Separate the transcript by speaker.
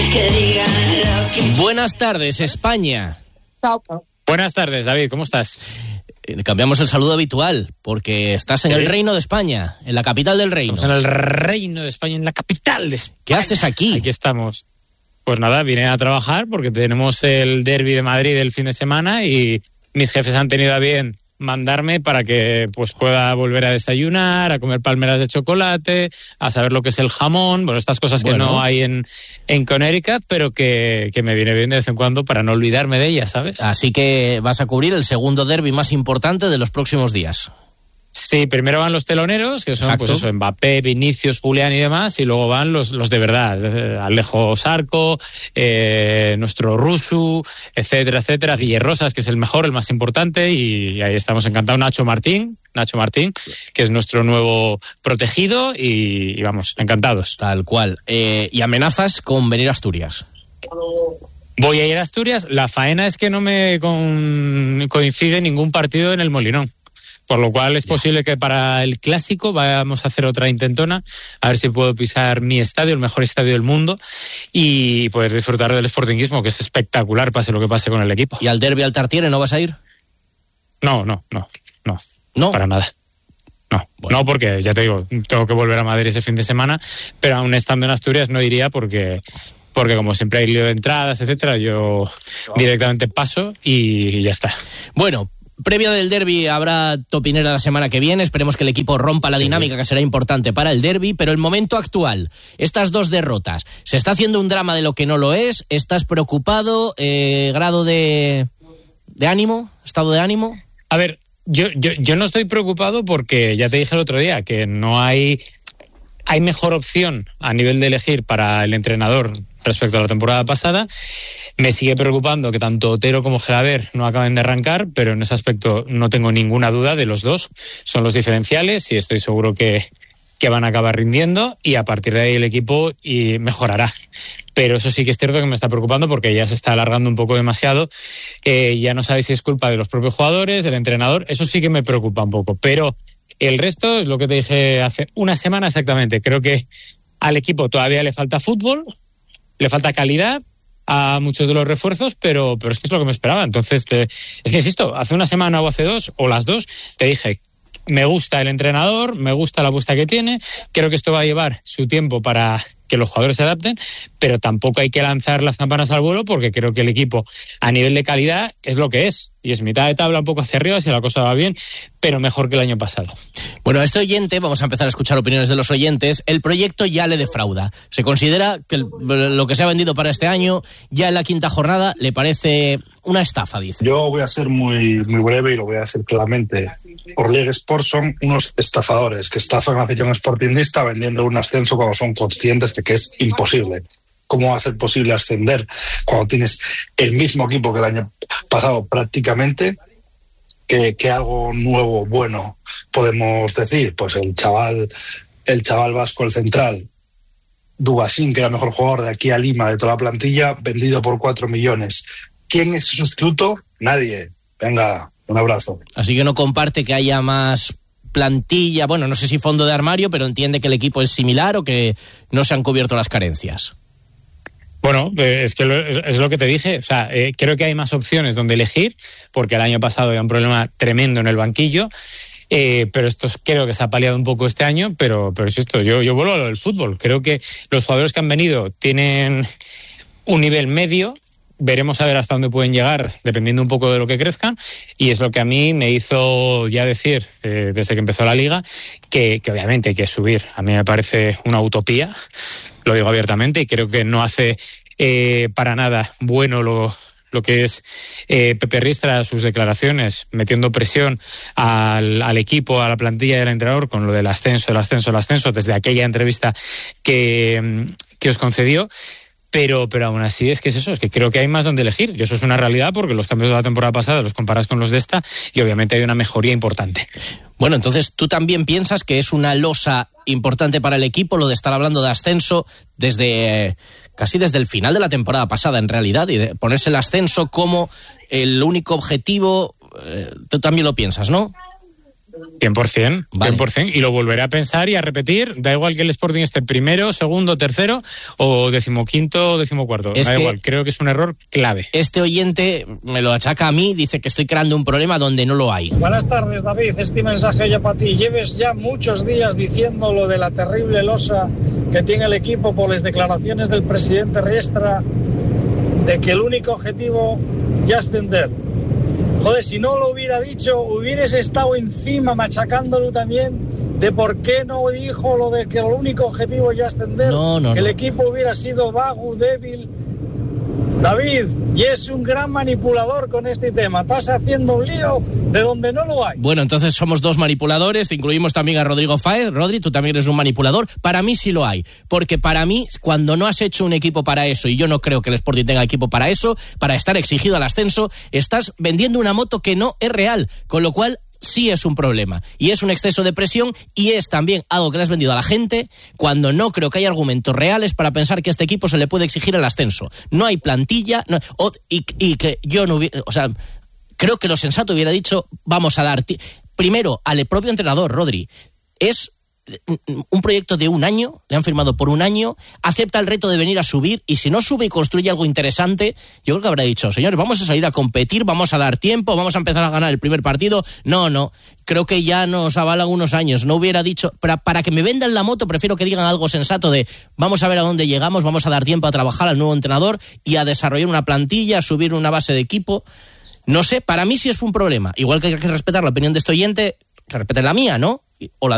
Speaker 1: Buenas tardes, España.
Speaker 2: Chao.
Speaker 3: Buenas tardes, David, ¿cómo estás?
Speaker 1: Cambiamos el saludo habitual, porque estás en el Reino de España, en la capital del reino.
Speaker 3: Estamos en el Reino de España, en la capital de España.
Speaker 1: ¿Qué haces aquí?
Speaker 3: Aquí estamos. Pues nada, vine a trabajar porque tenemos el derbi de Madrid el fin de semana y mis jefes han tenido a bien mandarme para que pues pueda volver a desayunar, a comer palmeras de chocolate, a saber lo que es el jamón, bueno, estas cosas que no hay en Connecticut, pero que me viene bien de vez en cuando para no olvidarme de ellas, ¿sabes?
Speaker 1: Así que vas a cubrir el segundo derbi más importante de los próximos días.
Speaker 3: Sí, primero van los teloneros, que son pues eso, Mbappé, Vinicius, Julián y demás, y luego van los de verdad, Alejo Sarco, nuestro Rusu, etcétera, etcétera, Guille Rosas, que es el mejor, el más importante, y ahí estamos encantados, Nacho Martín, que es nuestro nuevo protegido, y vamos, encantados.
Speaker 1: Tal cual. ¿Y amenazas con venir a Asturias?
Speaker 3: Voy a ir a Asturias, la faena es que no me coincide ningún partido en el Molinón. Por lo cual es posible que para el Clásico vamos a hacer otra intentona, a ver si puedo pisar mi estadio, el mejor estadio del mundo, y poder disfrutar del sportinguismo, que es espectacular, pase lo que pase con el equipo.
Speaker 1: ¿Y al derbi al Tartiere no vas a ir?
Speaker 3: No, para nada. No, porque ya te digo, tengo que volver a Madrid ese fin de semana, pero aún estando en Asturias no iría porque como siempre hay lío de entradas, etcétera, yo directamente paso y ya está.
Speaker 1: Bueno, previa del derbi habrá topinera la semana que viene. Esperemos que el equipo rompa la dinámica que será importante para el derbi. Pero el momento actual, estas dos derrotas, ¿se está haciendo un drama de lo que no lo es? ¿Estás preocupado? ¿Grado de ánimo? ¿Estado de ánimo?
Speaker 3: A ver, yo no estoy preocupado porque ya te dije el otro día que no hay mejor opción a nivel de elegir para el entrenador respecto a la temporada pasada. Me sigue preocupando que tanto Otero como Gelaber no acaben de arrancar, pero en ese aspecto no tengo ninguna duda de los dos. Son los diferenciales y estoy seguro que van a acabar rindiendo, y a partir de ahí el equipo mejorará. Pero eso sí que es cierto que me está preocupando porque ya se está alargando un poco demasiado. Ya no sabéis si es culpa de los propios jugadores, del entrenador. Eso sí que me preocupa un poco. Pero el resto es lo que te dije hace una semana exactamente. Creo que al equipo todavía le falta fútbol, le falta calidad a muchos de los refuerzos, pero es que es lo que me esperaba. Entonces, es que insisto, hace una semana o hace dos, o las dos, te dije, me gusta el entrenador, me gusta la apuesta que tiene, creo que esto va a llevar su tiempo para que los jugadores se adapten, pero tampoco hay que lanzar las campanas al vuelo porque creo que el equipo a nivel de calidad es lo que es, y es mitad de tabla un poco hacia arriba si la cosa va bien, pero mejor que el año pasado.
Speaker 1: Bueno, a este oyente, vamos a empezar a escuchar opiniones de los oyentes, el proyecto ya le defrauda. Se considera que lo que se ha vendido para este año, ya en la quinta jornada, le parece una estafa, dice.
Speaker 4: Yo voy a ser muy breve y lo voy a decir claramente. Orleg Sport son unos estafadores que estafan a la afición sportingista vendiendo un ascenso cuando son conscientes de que es imposible. ¿Cómo va a ser posible ascender cuando tienes el mismo equipo que el año pasado prácticamente? ¿Qué algo nuevo, bueno podemos decir? Pues el chaval vasco, el central, Dubasín, que era el mejor jugador de aquí a Lima, de toda la plantilla, vendido por 4 millones. ¿Quién es su sustituto? Nadie. Venga, un abrazo.
Speaker 1: Así que no comparte que haya más plantilla, bueno, no sé si fondo de armario, pero entiende que el equipo es similar o que no se han cubierto las carencias.
Speaker 3: Bueno, es que es lo que te dije, o sea, creo que hay más opciones donde elegir, porque el año pasado había un problema tremendo en el banquillo, pero esto creo que se ha paliado un poco este año, pero es esto, yo vuelvo a lo del fútbol, creo que los jugadores que han venido tienen un nivel medio, veremos a ver hasta dónde pueden llegar, dependiendo un poco de lo que crezcan, y es lo que a mí me hizo ya decir, desde que empezó la Liga, que obviamente hay que subir. A mí me parece una utopía, lo digo abiertamente, y creo que no hace para nada bueno lo que es Pepe Riestra, sus declaraciones, metiendo presión al equipo, a la plantilla y al entrenador con lo del ascenso, desde aquella entrevista que os concedió. Pero aún así es que creo que hay más donde elegir, y eso es una realidad porque los cambios de la temporada pasada los comparas con los de esta y obviamente hay una mejoría importante.
Speaker 1: Bueno, entonces tú también piensas que es una losa importante para el equipo lo de estar hablando de ascenso casi desde el final de la temporada pasada en realidad, y de ponerse el ascenso como el único objetivo. Tú también lo piensas, ¿no?
Speaker 3: 100%,
Speaker 1: Vale.
Speaker 3: 100%, y lo volveré a pensar y a repetir, da igual que el Sporting esté primero, segundo, tercero o 15º o 14º, da igual, creo que es un error clave.
Speaker 1: Este oyente me lo achaca a mí, dice que estoy creando un problema donde no lo hay.
Speaker 2: Buenas tardes, David, este mensaje ya para ti. Lleves ya muchos días diciendo lo de la terrible losa que tiene el equipo por las declaraciones del presidente Riestra de que el único objetivo ya ascender. Joder, si no lo hubiera dicho, hubieras estado encima machacándolo también de por qué no dijo lo de que el único objetivo ya ascender, que el equipo hubiera sido vago, débil. David, y es un gran manipulador con este tema. Estás haciendo un lío de donde no lo hay.
Speaker 1: Bueno, entonces somos dos manipuladores. Te incluimos también a Rodrigo Fáez. Rodri, tú también eres un manipulador. Para mí sí lo hay. Porque para mí, cuando no has hecho un equipo para eso, y yo no creo que el Sporting tenga equipo para eso, para estar exigido al ascenso, estás vendiendo una moto que no es real. Con lo cual, sí es un problema. Y es un exceso de presión y es también algo que le has vendido a la gente cuando no creo que haya argumentos reales para pensar que a este equipo se le puede exigir el ascenso. No hay plantilla y que yo no hubiera... O sea, creo que lo sensato hubiera dicho, vamos a dar... Primero, al propio entrenador, Rodri, es un proyecto de un año, le han firmado por un año, acepta el reto de venir a subir y si no sube y construye algo interesante, yo creo que habrá dicho, señores, vamos a salir a competir, vamos a dar tiempo, vamos a empezar a ganar el primer partido. No, creo que ya nos avalan unos años. No hubiera dicho, para que me vendan la moto, prefiero que digan algo sensato de vamos a ver a dónde llegamos, vamos a dar tiempo a trabajar al nuevo entrenador y a desarrollar una plantilla, a subir una base de equipo. No sé, para mí sí es un problema. Igual que hay que respetar la opinión de este oyente, que respeten la mía, ¿no? O la